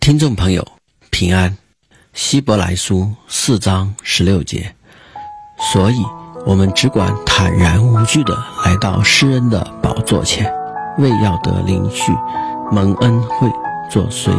听众朋友平安，希伯来书4章16节，所以我们只管坦然无惧地来到施恩的宝座前，为要得领许蒙恩惠，做随